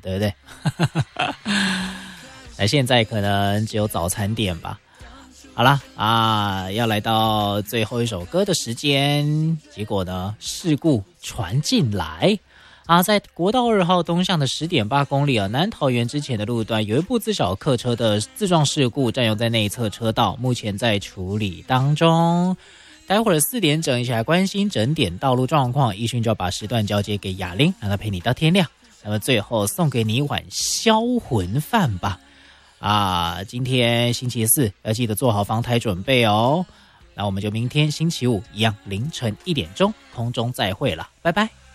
对不对？那现在可能只有早餐店吧。好啦啊，要来到最后一首歌的时间，结果呢，事故传进来啊，在国道2号东向的10.8公里啊，南桃园之前的路段有一部自小客车的自撞事故，占用在内侧车道，目前在处理当中。待会儿4点整一起来关心整点道路状况，奕迅就要把时段交接给雅玲，让她陪你到天亮。那么最后送给你一碗销魂饭吧。啊，今天星期4要记得做好防台准备哦。那我们就明天星期5一样凌晨1点钟空中再会了，拜拜。